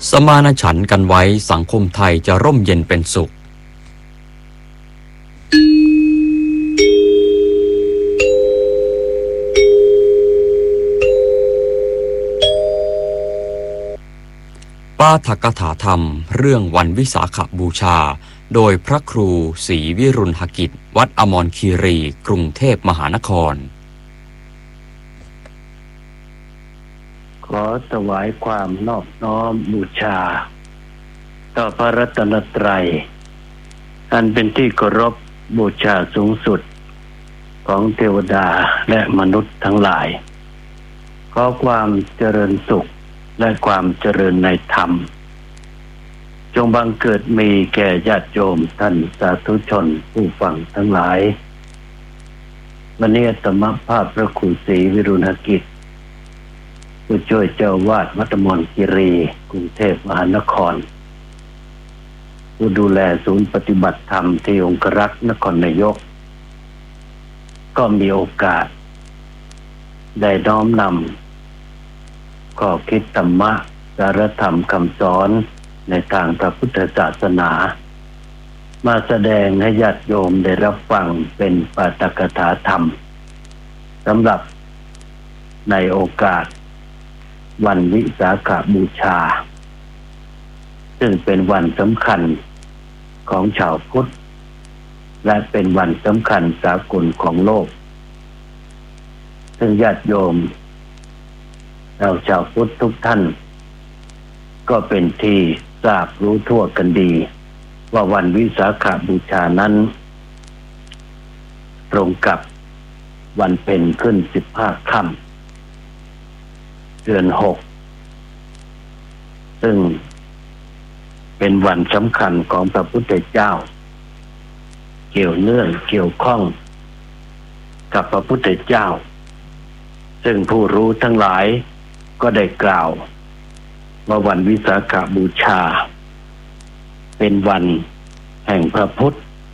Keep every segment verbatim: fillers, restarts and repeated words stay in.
สมานฉันท์กันไว้สังคมไทยจะร่มเย็นเป็นสุขปาฐกถาธรรมเรื่องวันวิสาขบูชาโดยพระครูศรีวิรุณหกิจวัดอมรคีรีกรุงเทพมหานครขอถวายความนอบน้อมบูชาต่อพระรัตนตรัยอันเป็นที่เคารพบูชาสูงสุดของเทวดาและมนุษย์ทั้งหลายขอความเจริญสุขและความเจริญในธรรมจงบังเกิดมีแก่ญาติโยมท่านสาธุชนผู้ฟังทั้งหลายวันนี้อาตมาภาพพระครูศรีวิรุณหกิจผู้ช่วยเจ้าวาดวัดอมรคีรีกรุงเทพมหานครผู้ดูแลศูนย์ปฏิบัติธรรมที่องครักษ์นครนายกก็มีโอกาสได้น้อมนำข้อคิดธรรมะสารธรรมคำสอนในทางพระพุทธศาสนามาแสดงให้ญาติโยมได้รับฟังเป็นปาฐกถาธรรมสำหรับในโอกาสวันวิสาขบูชาซึ่งเป็นวันสำคัญของชาวพุทธและเป็นวันสำคัญสากลของโลกซึ่งญาติโยมเราชาวพุทธทุกท่านก็เป็นที่ทราบรู้ทั่วกันดีว่าวันวิสาขบูชานั้นตรงกับวันเพ็ญขึ้นสิบห้าค่ำเดือนหกซึ่งเป็นวันสำคัญของพระพุทธเจ้าเกี่ยวเนื่องเกี่ยวข้องกับพระพุทธเจ้าซึ่งผู้รู้ทั้งหลายก็ได้กล่าวว่าวันวิสาขบูชาเป็นวันแห่งพระพุทธ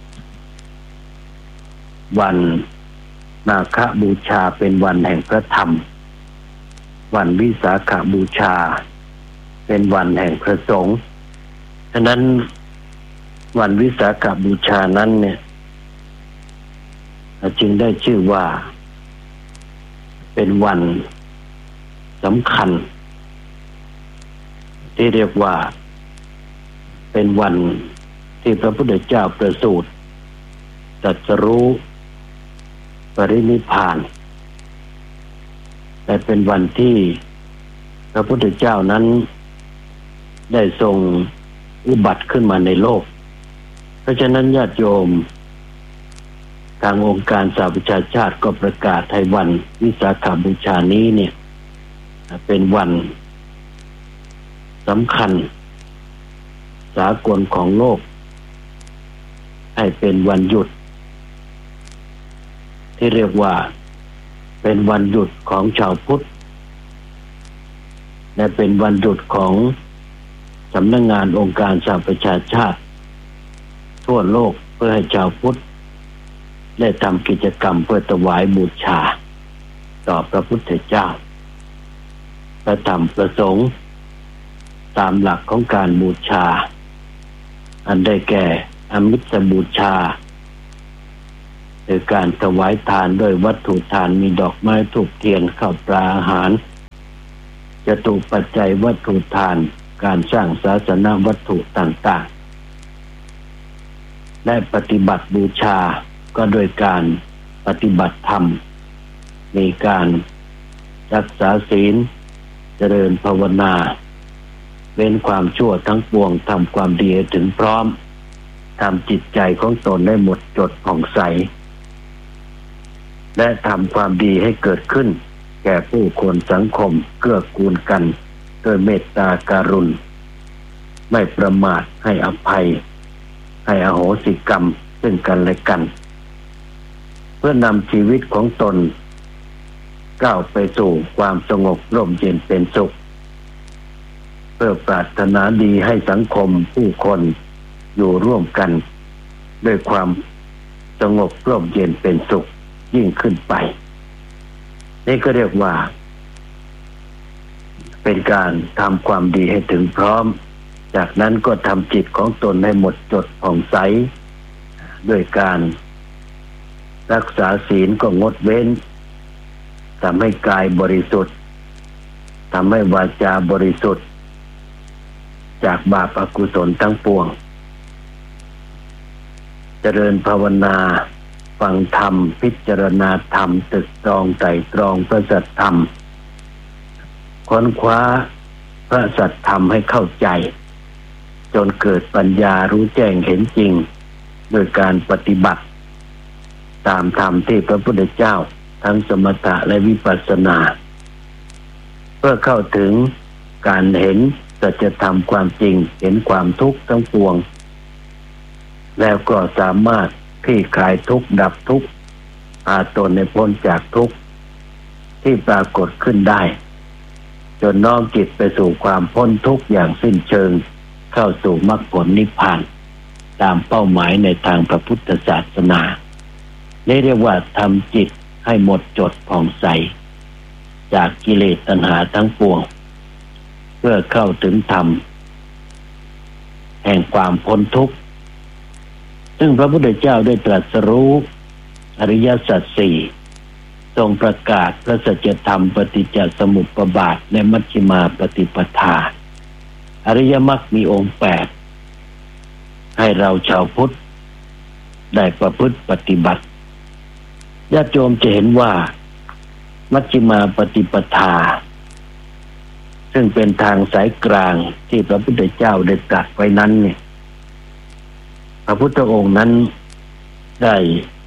วันนาคบูชาเป็นวันแห่งพระธรรมวันวิสาขบูชาเป็นวันแห่งพระสงฆ์ฉะนั้นวันวิสาขบูชานั้นเนี่ยจึงได้ชื่อว่าเป็นวันสำคัญที่เรียกว่าเป็นวันที่พระพุทธเจ้าประสูติตรัสรู้ปรินิพพานแต่เป็นวันที่พระพุทธเจ้านั้นได้ทรงอุบัติขึ้นมาในโลกเพราะฉะนั้นญาติโยมทางองค์การสหประชาชาติก็ประกาศให้วันวิสาขบูชานี้เนี่ยเป็นวันสำคัญสากลของโลกให้เป็นวันหยุดที่เรียกว่าเป็นวันหยุดของชาวพุทธและเป็นวันหยุดของสำนักงานองค์การสหประชาชาติทั่วโลกเพื่อให้ชาวพุทธได้ทำกิจกรรมเพื่อถวายบูชาต่อพระพุทธเจ้าและทำประสงค์ตามหลักของการบูชาอันได้แก่อมิสบูชาโดยการถวายทานด้วยวัตถุทานมีดอกไม้ธูปเทียนข้าวปลาอาหารจตุปัจจัยวัตถุทานการสร้างศาสนวัตถุต่างๆและปฏิบัติบูชาก็โดยการปฏิบัติธรรมมีการรักษาศีลเจริญภาวนาเว้นความชั่วทั้งปวงทำความดีให้ถึงพร้อมทำจิตใจของตนให้หมดจดผ่องใสและทำความดีให้เกิดขึ้นแก่ผู้คนสังคมเกื้อกูลกันโดยเมตตาการุณไม่ประมาทให้อภัยให้อโหสิกรรมซึ่งกันและกันเพื่อนำชีวิตของตนก้าวไปสู่ความสงบร่มเย็นเป็นสุขเพื่อปรารถนาดีให้สังคมผู้คนอยู่ร่วมกันด้วยความสงบร่มเย็นเป็นสุขยิ่งขึ้นไปนี่ก็เรียกว่าเป็นการทำความดีให้ถึงพร้อมจากนั้นก็ทำจิตของตนให้หมดจดผ่องใสด้วยการรักษาศีลก็งดเว้นทำให้กายบริสุทธิ์ทำให้วาจาบริสุทธิ์จากบาปอกุศลทั้งปวงเจริญภาวนาฟังธรรมพิจารณาธรรมตรึกตรองไตร่ตรองพระสัจธรรมค้นคว้าพระสัจธรรมให้เข้าใจจนเกิดปัญญารู้แจ้งเห็นจริงโดยการปฏิบัติตามธรรมที่พระพุทธเจ้าทั้งสมถะและวิปัสสนาเพื่อเข้าถึงการเห็นสัจธรรมความจริงเห็นความทุกข์ทั้งปวงแล้วก็สามารถคลี่คลายทุกข์ดับทุกข์พาตนให้พ้นจากทุกข์ที่ปรากฏขึ้นได้จนน้อมจิตไปสู่ความพ้นทุกข์อย่างสิ้นเชิงเข้าสู่มรรคผลนิพพานตามเป้าหมายในทางพระพุทธศาสนานี่เรียกว่าทำจิตให้หมดจดผ่องใสจากกิเลสตัณหาทั้งปวงเพื่อเข้าถึงธรรมแห่งความพ้นทุกข์ซึ่งพระพุทธเจ้าได้ตรัสรู้อริยสัจสี่ทรงประกาศพระสัจธรรมปฏิจจสมุปบาทและมัชฌิมาปฏิปทาอริยมรรคมีองค์แปดให้เราชาวพุทธได้ประพฤติปฏิบัติญาติโยมจะเห็นว่ามัชฌิมาปฏิปทาซึ่งเป็นทางสายกลางที่พระพุทธเจ้าได้ตรัสไว้นั้นเนี่ยพระพุทธองค์นั้นได้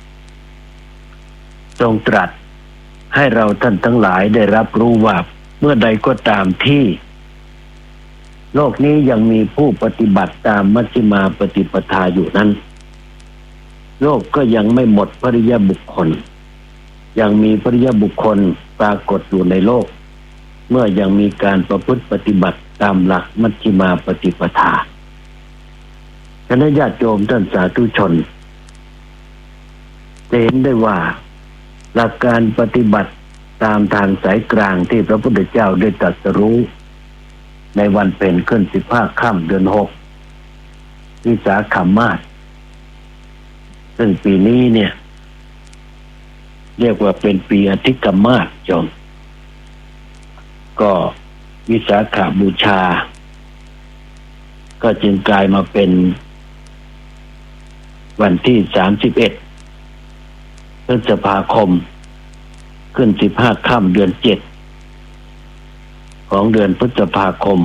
ทรงตรัสให้เราท่านทั้งหลายได้รับรู้ว่าเมื่อใดก็ตามที่โลกนี้ยังมีผู้ปฏิบัติตามมัชฌิมาปฏิปทาอยู่นั้นโลกก็ยังไม่หมดพริยบุคคลยังมีพริยบุคคลปรากฏอยู่ในโลกเมื่อยังมีการประพฤติปฏิบัติตามหลักมัชฌิมาปฏิปทาคณะญาติโยมท่านสาธุชนจะเห็นได้ว่าหลักการปฏิบัติตามทางสายกลางที่พระพุทธเจ้าได้ตรัสรู้ในวันเพ็ญขึ้นสิบห้าค่ำเดือนหกวิสาขมาสซึ่งปีนี้เนี่ยเรียกว่าเป็นปีอธิกมาสโยมก็วิสาขบูชาก็จึงกลายมาเป็นวันที่สามสิบเอ็ดพฤษภาคมขึ้นสิบห้าค่ำเดือนเจ็ดของเดือนพฤษภาคม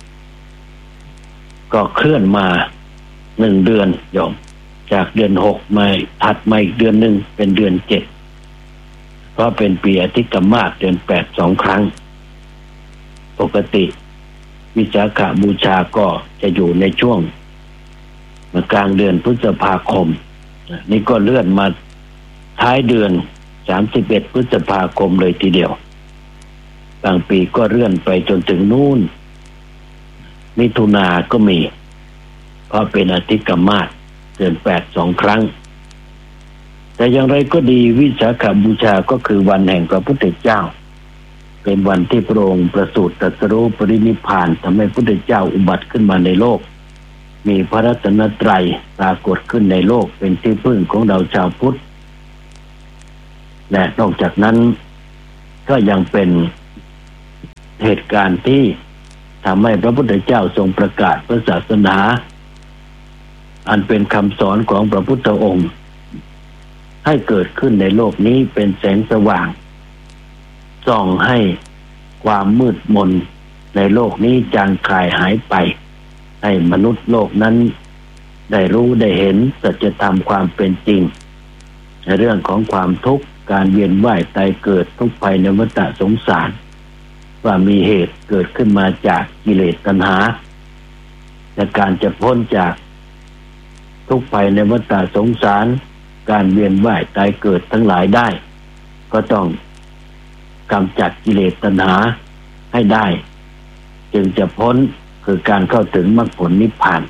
ก็เคลื่อนมาหนึ่งเดือนโยมจากเดือนหกมาถัดมาอีกเดือนหนึ่งเป็นเดือนเจ็ดเพราะเป็นปีอธิกมาสเดือนแปดสองครั้งปกติวิสาขบูชาก็จะอยู่ในช่วงกลางเดือนพฤษภาคมนี่ก็เลื่อนมาท้ายเดือนสามสิบเอ็ดพฤษภาคมเลยทีเดียวบางปีก็เลื่อนไปจนถึงนู่นมิถุนาก็มีเพราะเป็นอธิกมาสเดือนแปดสองครั้งแต่อย่างไรก็ดีวิสาขบูชาก็คือวันแห่งพระพุทธเจ้าเป็นวันที่พระองค์ประสูติตรัสรู้ปรินิพพานทำให้พระพุทธเจ้าอุบัติขึ้นมาในโลกมีพระรัตนตรัยปรากฏขึ้นในโลกเป็นที่พึ่งของเราชาวพุทธและนอกจากนั้นก็ยังเป็นเหตุการณ์ที่ทำให้พระพุทธเจ้าทรงประกาศพระศาสนาอันเป็นคำสอนของพระพุทธองค์ให้เกิดขึ้นในโลกนี้เป็นแสงสว่างส่องให้ความมืดมนในโลกนี้จางคลายหายไปให้มนุษย์โลกนั้นได้รู้ได้เห็นสัจธรรมความเป็นจริงในเรื่องของความทุกข์การเวียนว่ายตายเกิดทุกข์ภัยในวัฏสงสารว่ามีเหตุเกิดขึ้นมาจากกิเลสตัณหาและการจะพ้นจากทุกข์ภัยในวัฏสงสารการเวียนว่ายตายเกิดทั้งหลายได้ก็ต้องกำจัดกิเลสตัณหาให้ได้จึงจะพ้นคือการเข้าถึงมรรคผลนิพพาน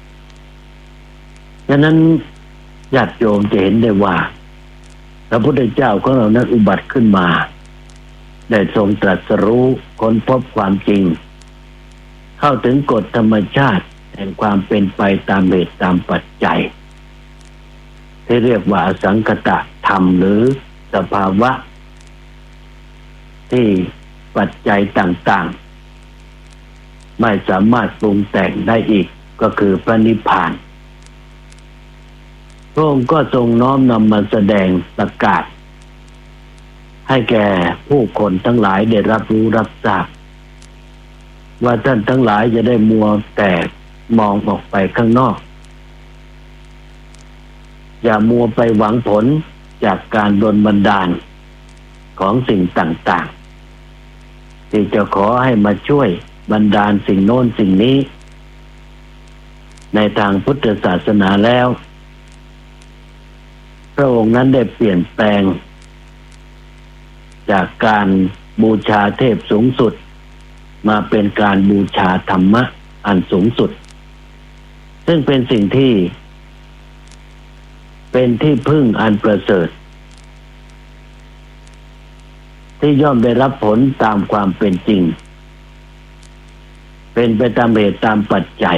ฉะนั้นญาติโยมจะเห็นได้ว่าพระพุทธเจ้าของเรานั้นอุบัติขึ้นมาได้ทรงตรัสรู้ค้นพบความจริงเข้าถึงกฎธรรมชาติแห่งความเป็นไปตามเหตุตามปัจจัยที่เรียกว่าอสังคตธรรมหรือสภาวะที่ปัจจัยต่างๆไม่สามารถปรุงแต่งได้อีกก็คือพระนิพพานพระองค์ก็ทรงน้อมนำมาแสดงประกาศให้แก่ผู้คนทั้งหลายได้รับรู้รับทราบว่าท่านทั้งหลายจะได้มัวแต่มองออกไปข้างนอกอย่ามัวไปหวังผลจากการดลบันดาลของสิ่งต่างๆที่จะขอให้มาช่วยบันดาลสิ่งโน้นสิ่งนี้ในทางพุทธศาสนาแล้วพระองค์นั้นได้เปลี่ยนแปลงจากการบูชาเทพสูงสุดมาเป็นการบูชาธรรมะอันสูงสุดซึ่งเป็นสิ่งที่เป็นที่พึ่งอันประเสริฐที่ย่อมได้รับผลตามความเป็นจริงเป็นไปตามเหตุตามปัจจัย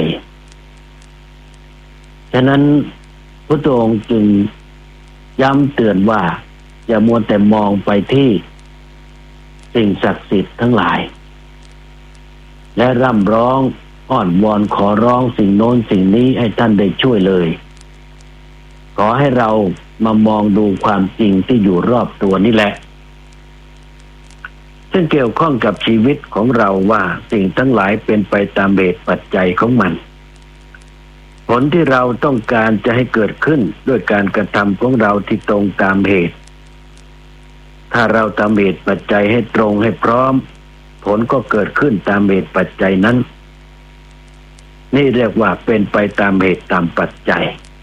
ฉะนั้นพระองค์จึงย้ำเตือนว่าอย่ามัวแต่มองไปที่สิ่งศักดิ์สิทธิ์ทั้งหลายและร่ำร้องอ้อนวอนขอร้องสิ่งโน้นสิ่งนี้ให้ท่านได้ช่วยเลยขอให้เรามามองดูความจริงที่อยู่รอบตัวนี่แหละซึ่งเกี่ยวข้องกับชีวิตของเราว่าสิ่งทั้งหลายเป็นไปตามเหตุปัจจัยของมันผลที่เราต้องการจะให้เกิดขึ้นด้วยการกระทำของเราที่ตรงตามเหตุถ้าเราทำเหตุปัจจัยให้ตรงให้พร้อมผลก็เกิดขึ้นตามเหตุปัจจัยนั้นนี่เรียกว่าเป็นไปตามเหตุตามปัจจัย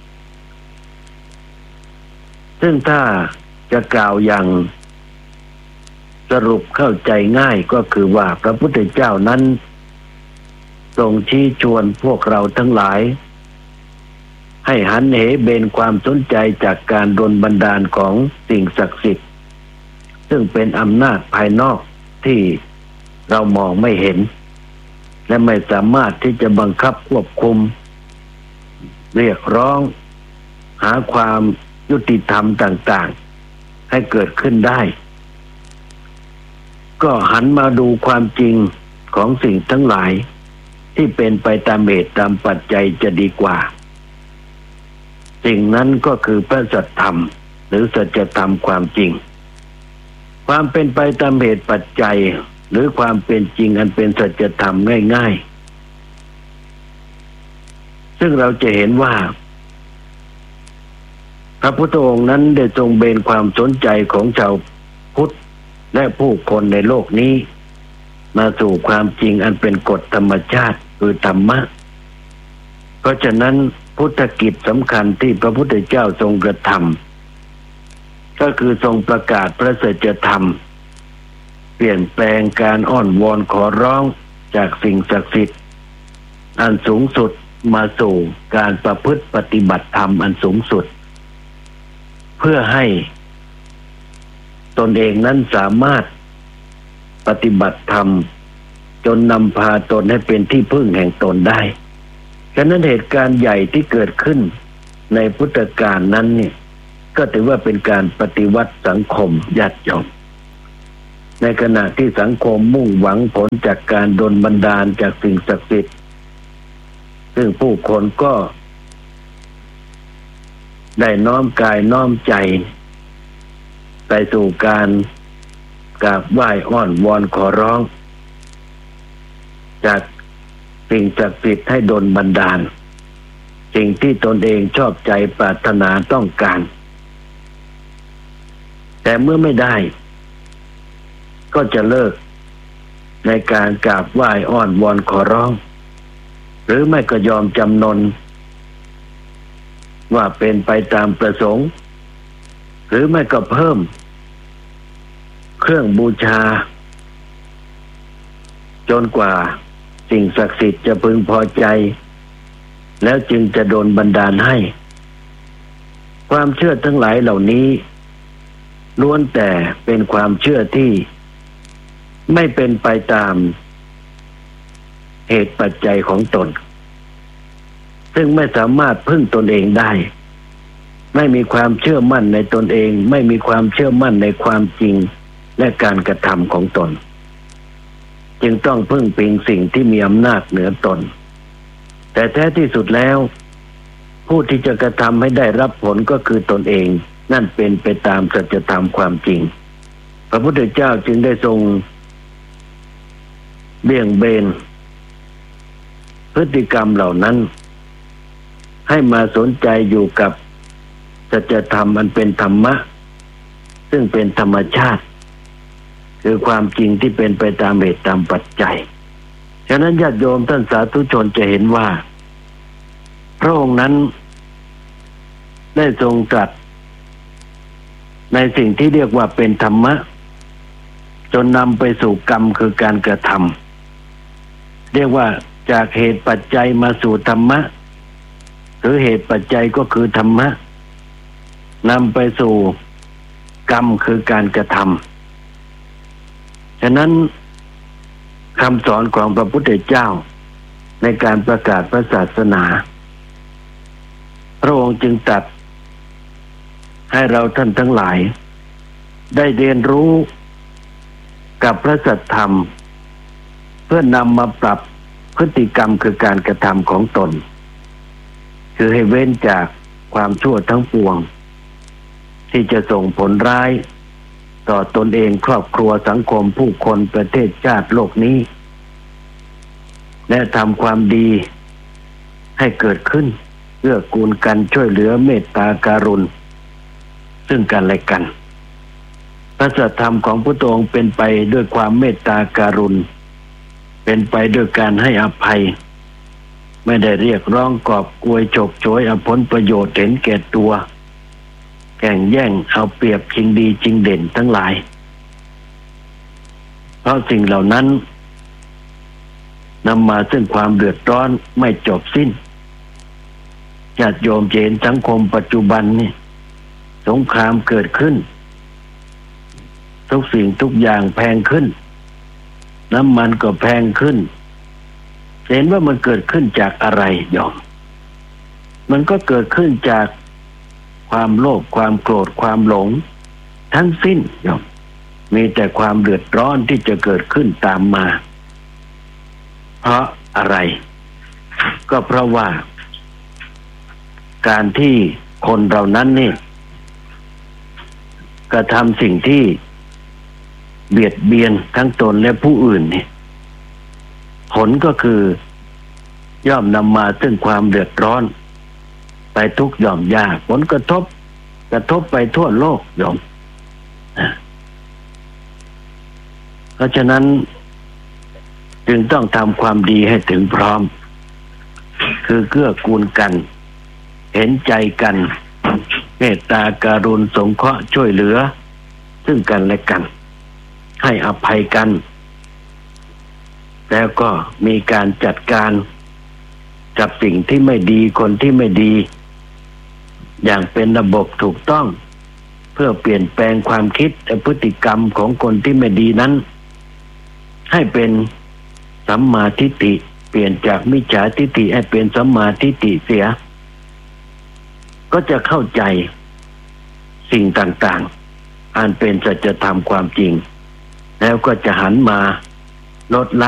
ซึ่งถ้าจะกล่าวอย่างสรุปเข้าใจง่ายก็คือว่าพระพุทธเจ้านั้นทรงชี้ชวนพวกเราทั้งหลายให้หันเหเบนความสนใจจากการดลบันดาลของสิ่งศักดิ์สิทธิ์ซึ่งเป็นอำนาจภายนอกที่เรามองไม่เห็นและไม่สามารถที่จะบังคับควบคุมเรียกร้องหาความยุติธรรมต่างๆให้เกิดขึ้นได้ก็หันมาดูความจริงของสิ่งทั้งหลายที่เป็นไปตามเหตุตามปัจจัยจะดีกว่าสิ่งนั้นก็คือพระสัจธรรมหรือสัจธรรมความจริงความเป็นไปตามเหตุปัจจัยหรือความเป็นจริงอันเป็นสัจธรรมง่ายๆซึ่งเราจะเห็นว่าพระพุทธองค์นั้นได้ทรงเบนความสนใจของชาวพุทธและผู้คนในโลกนี้มาสู่ความจริงอันเป็นกฎธรรมชาติคือธรรมะเพราะฉะนั้นพุทธกิจสำคัญที่พระพุทธเจ้าทรงกระทำก็คือทรงประกาศพระสัจธรรมเปลี่ยนแปลงการอ้อนวอนขอร้องจากสิ่งศักดิ์สิทธิ์อันสูงสุดมาสู่การประพฤติปฏิบัติธรรมอันสูงสุดเพื่อให้ตนเองนั้นสามารถปฏิบัติธรรมจนนำพาตนให้เป็นที่พึ่งแห่งตนได้ฉะนั้นเหตุการณ์ใหญ่ที่เกิดขึ้นในพุทธกาลนั้นเนี่ยก็ถือว่าเป็นการปฏิวัติสังคมญาติโยมในขณะที่สังคมมุ่งหวังผลจากการดลบันดาลจากสิ่งศักดิ์สิทธิ์ซึ่งผู้คนก็ได้น้อมกายน้อมใจไปสู่การกราบไหว้อ้อนวอนขอร้องจากสิ่งศักดิ์สิทธิ์ให้ดลบันดาลสิ่งที่ตนเองชอบใจปรารถนาต้องการแต่เมื่อไม่ได้ก็จะเลิกในการกราบไหว้อ้อนวอนขอร้องหรือไม่ก็ยอมจำนนว่าเป็นไปตามประสงค์หรือไม่ก็เพิ่มเครื่องบูชาจนกว่าสิ่งศักดิ์สิทธิ์จะพึงพอใจแล้วจึงจะโดนบันดาลให้ความเชื่อทั้งหลายเหล่านี้ล้วนแต่เป็นความเชื่อที่ไม่เป็นไปตามเหตุปัจจัยของตนซึ่งไม่สามารถพึ่งตนเองได้ไม่มีความเชื่อมั่นในตนเองไม่มีความเชื่อมั่นในความจริงและการกระทำของตนจึงต้องพึ่งพิงสิ่งที่มีอำนาจเหนือตนแต่แท้ที่สุดแล้วผู้ที่จะกระทำให้ได้รับผลก็คือตนเองนั่นเป็นไปตามสัจธรรมความจริงพระพุทธเจ้าจึงได้ทรงเบี่ยงเบนพฤติกรรมเหล่านั้นให้มาสนใจอยู่กับสัจธรรมอันเป็นธรรมะซึ่งเป็นธรรมชาติคือความจริงที่เป็นไปตามเหตุตามปัจจัยฉะนั้นญาติโยมท่านสาธุชนจะเห็นว่าพระองค์นั้นได้ทรงตรัสในสิ่งที่เรียกว่าเป็นธรรมะจนนำไปสู่กรรมคือการกระทำเรียกว่าจากเหตุปัจจัยมาสู่ธรรมะหรือเหตุปัจจัยก็คือธรรมะนำไปสู่กรรมคือการกระทำฉะนั้นคำสอนของพระพุทธเจ้าในการประกาศพระศาสนาพระองค์จึงตรัสให้เราท่านทั้งหลายได้เรียนรู้กับพระสัจธรรมเพื่อนำมาปรับพฤติกรรมคือการกระทำของตนคือให้เว้นจากความชั่วทั้งปวงที่จะส่งผลร้ายต่อตนเองครอบครัวสังคมผู้คนประเทศชาติโลกนี้และทำความดีให้เกิดขึ้นเพื่อกูลกันช่วยเหลือเมตตาการุณซึ่งกันและกันพระสัจธรรมของพระองค์เป็นไปด้วยความเมตตาการุณเป็นไปด้วยการให้อภัยไม่ได้เรียกร้องกอบกวยฉกฉวยเอาผลประโยชน์เห็นแก่ตัวแข่งแย่งเอาเปรียบชิงดีชิงเด่นทั้งหลายเพราะสิ่งเหล่านั้นนำมาซึ่งความเดือดร้อนไม่จบสิ้นญาติโยมเห็นสังคมปัจจุบันนี่สงครามเกิดขึ้นทุกสิ่งทุกอย่างแพงขึ้นน้ำมันก็แพงขึ้นเห็นว่ามันเกิดขึ้นจากอะไรโยมมันก็เกิดขึ้นจากความโลภความโกรธความหลงทั้งสิ้นโยมมีแต่ความเดือดร้อนที่จะเกิดขึ้นตามมาเพราะอะไรก็เพราะว่าการที่คนเรานั้นนี่กระทำสิ่งที่เบียดเบียนทั้งตนและผู้อื่นนี่ผลก็คือย่อมนำมาซึ่งความเดือดร้อนไปทุกหย่อมยากผลกระทบกระทบไปทั่วโลกโยมเพราะฉะนั้นจึงต้องทำความดีให้ถึงพร้อมคือเกื้อกูลกันเห็นใจกันเมตตาการุณสงเคราะห์ช่วยเหลือซึ่งกันและกันให้อภัยกันแล้วก็มีการจัดการกับสิ่งที่ไม่ดีคนที่ไม่ดีอย่างเป็นระบบถูกต้องเพื่อเปลี่ยนแปลงความคิดและพฤติกรรมของคนที่ไม่ดีนั้นให้เป็นสัมมาทิฏฐิเปลี่ยนจากมิจฉาทิฏฐิให้เป็นสัมมาทิฏฐิเสียก็จะเข้าใจสิ่งต่างๆอันเป็นสัจธรรมความจริงแล้วก็จะหันมาลดละ